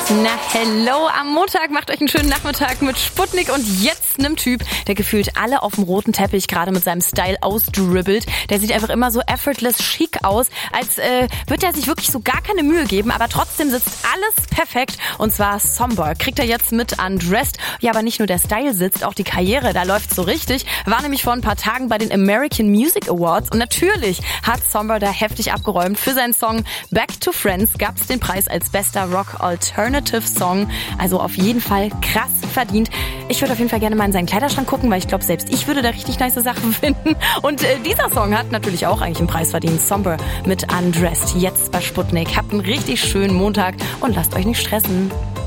Na hello, am Montag macht euch einen schönen Nachmittag mit Sputnik und jetzt einem Typ, der gefühlt alle auf dem roten Teppich gerade mit seinem Style ausdribbelt. Der sieht einfach immer so effortless chic aus, als würde er sich wirklich so gar keine Mühe geben, aber trotzdem sitzt alles perfekt und zwar Somber. Kriegt er jetzt mit Undressed. Ja, aber nicht nur der Style sitzt, auch die Karriere, da läuft so richtig. War nämlich vor ein paar Tagen bei den American Music Awards und natürlich hat Somber da heftig abgeräumt. Für seinen Song Back to Friends gab es den Preis als bester Rock Alternative Song. Also auf jeden Fall krass verdient. Ich würde auf jeden Fall gerne mal in seinen Kleiderschrank gucken, weil ich glaube, selbst ich würde da richtig nice Sachen finden. Und dieser Song hat natürlich auch eigentlich einen Preis verdient. Somber mit Undressed. Jetzt bei Sputnik. Habt einen richtig schönen Montag und lasst euch nicht stressen.